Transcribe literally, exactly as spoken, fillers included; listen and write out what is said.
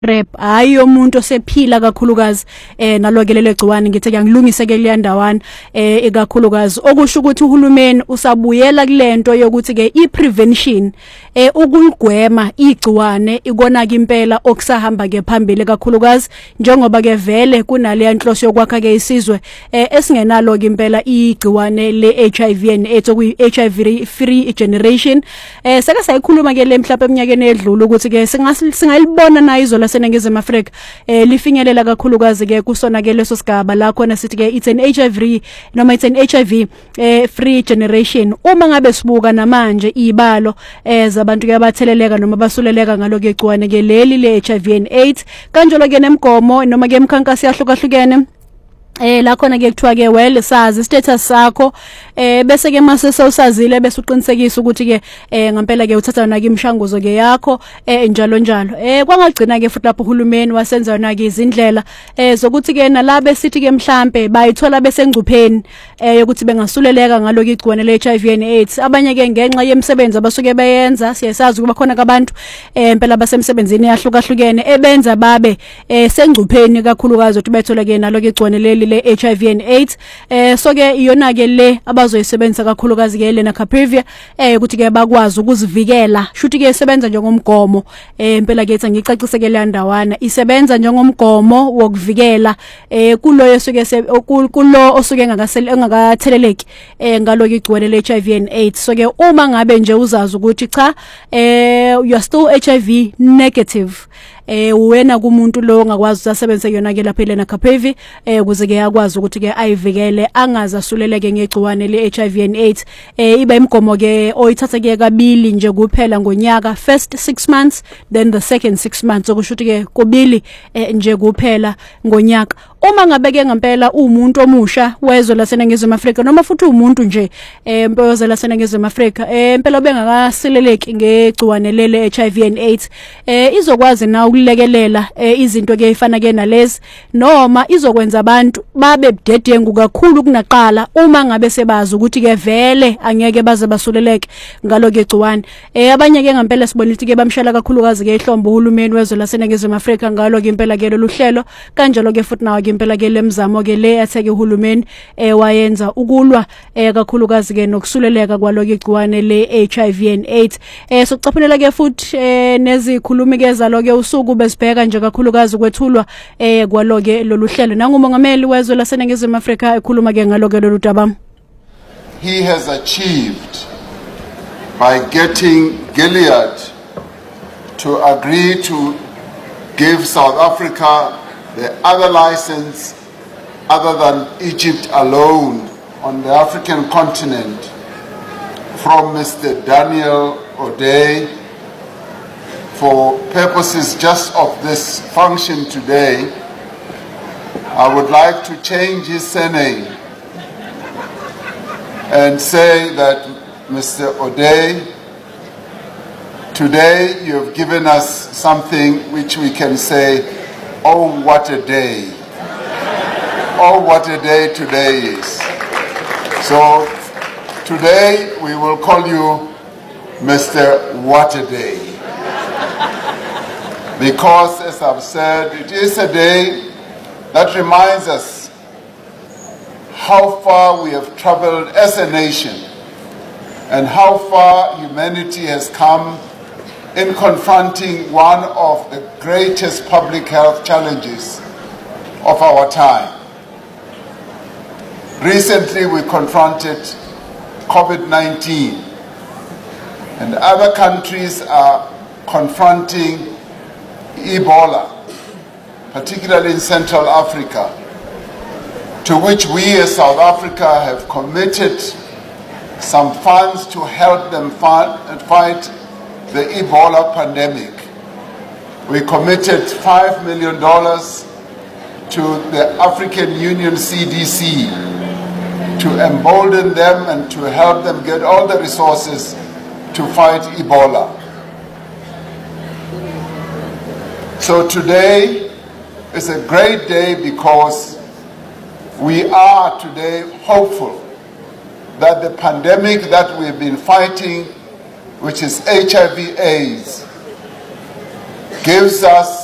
rep hayi umuntu osephila kakhulukazi eh nalokelele gciwane ngithi ngiyangilungise ke kuya ndawana eh ikakhulukazi okusho ukuthi uhulumeni usabuyela kulento yokuthi ke iprevention eh ukugwema igciwane ikona ke impela okusahamba ke phambili kakhulukazi njengoba ke vele kunale yanhloso yokwakha ke isizwe eh esingenalo ke impela igciwane le H I V and AIDS okuyi H I V free generation eh seke sayikhuluma ke le mhlawumbe eminyakeni edlule ukuthi ke singayibona na izola seNingizimu Afrika eh lifinyelela kakhulukazi ke kusona ke leso sigaba la khona sithi ke it's an H I V noma it's an H I V eh free generation uma ngabe sibuka namanje ibalo eh zabantu ke abatheleleka noma basuleleka ngaloku igciwane ke leli le H I V and AIDS kanjalo ke nemgomo noma ke emkhankasi yahlukahlukene eh la khona ke kuthiwa ke well sazi status sakho eh bese ke mase sewusazile bese uqinisekisa ukuthi ke eh ngempela ke uthatha yona ke imishanguzo ke yakho eh njalo njalo eh kwangagcina ke futhi lapho uhulumeni wasenza yona ke izindlela eh zokuthi ke nalabe sithi ke mhlambe bayithola besengcupheni eh yokuthi bengasuleleka ngaloku igciwane le H I V and AIDS abanye ke ngenxa yemsebenzi abasuke beyenza siyasazi kuba khona kabantu eh impela basemsebenzini yahlukahlukene ebenza babe eh sengcupheni kakhulukazi ukuthi bethola ke naloku igciwane le le H I V and AIDS eh so ke iyona ke le abazoyisebenzisa kakhulukazi ke lena Caprevia eh ukuthi ke bakwazi ukuzivikela shuthi ke isebenza njengomgomo eh impela ke ngicacise ke le ndawana isebenza njengomgomo wokuvikela eh kulo yesuke kulo osuke engakatheleleki eh ngaloku igciwane le H I V and AIDS so ke uma ngabe nje uzazi ukuthi cha eh you are still H I V negative eh wena kumuntu lo ongakwazi ukusebenzisa yona ke lapha lena Caprevia eh ukuze ke yakwazi ukuthi ke ayivikele angazasuleleke ngegciwane le H I V and AIDS eh iba imgomo ke oyithatha ke kabili nje kuphela ngonyaka first six months then the second six months okushuthi ke kubili eh, nje kuphela ngonyaka uma ngabeke ngempela umuntu omusha wezwe laseNingizimu Afrika noma futhi umuntu nje eh mpoyoze laseNingizimu Afrika eh impela bengakasileleki ngegciwane lele H I V and AIDS eh izokwazi na ukulekelela eh, izinto ke ifana ke nalezi noma izokwenza abantu babe budedengu kakhulu kunaqala uma ngabe sebazi ukuthi ke vele angeke baze basuleleke ngaloku igciwane eh abanye ke ngempela sibona ukuthi ke bamshala kakhulukazi ke ihlombo uhulumeni wezwe laseNingizimu Afrika ngaloku impela ke lolu hlelo kanjalo ke futhi nawo ke impela ke lemzamo ke le atheke uhulumeni eh wayenza ukulwa eh kakhulukazi ke nokusuleleka kwaloku igciwane le H I V and AIDS eh sokucaphulela ke futhi eh nezikhulumi ke zaloke usuku besibheka nje kakhulukazi kwethulwa eh kwaloke lolu hlelo nangumongameli wezwe laseNingizimu Afrika ekhuluma ke ngaloke lolu daba. He has achieved by getting Gilead to agree to give South Africa the other license other than Egypt alone on the African continent from Mister Daniel O'Day for purposes just of this function today. I would like to change his surname and say that Mister O'Day, today you have given us something which we can say, oh, what a day. Oh, what a day today is. So today we will call you Mister What a Day. Because, as I've said, it is a day that reminds us how far we have traveled as a nation and how far humanity has come in confronting one of the greatest public health challenges of our time. Recently we confronted COVID nineteen, and other countries are confronting Ebola, particularly in Central Africa, to which we as South Africa have committed some funds to help them fight the Ebola pandemic. We committed five million dollars to the African Union C D C to embolden them and to help them get all the resources to fight Ebola. So today is a great day because we are today hopeful that the pandemic that we've been fighting, which is H I V AIDS, gives us